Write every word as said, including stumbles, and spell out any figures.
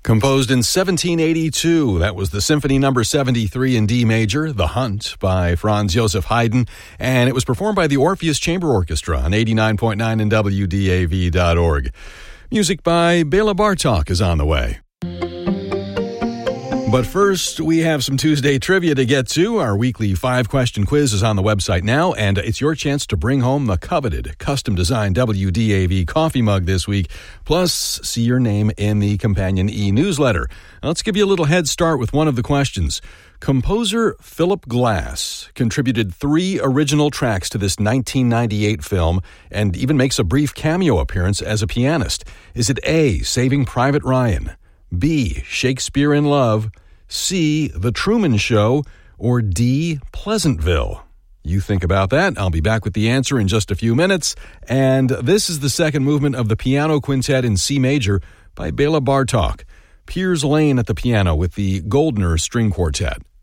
Composed in seventeen eighty-two, that was the Symphony Number seventy-three in D major, The Hunt, by Franz Joseph Haydn, and it was performed by the Orpheus Chamber Orchestra on eighty-nine point nine and W D A V dot org. Music by Bela Bartok is on the way. But first, we have some Tuesday trivia to get to. Our weekly five-question quiz is on the website now, and it's your chance to bring home the coveted, custom-designed W D A V coffee mug this week, plus see your name in the companion e-newsletter. Now, let's give you a little head start with one of the questions. Composer Philip Glass contributed three original tracks to this nineteen ninety-eight film and even makes a brief cameo appearance as a pianist. Is it A, Saving Private Ryan, B, Shakespeare in Love, C, The Truman Show, or D, Pleasantville? You think about that. I'll be back with the answer in just a few minutes. And this is the second movement of the Piano Quintet in C major by Bela Bartok. Piers Lane at the piano with the Goldner String Quartet.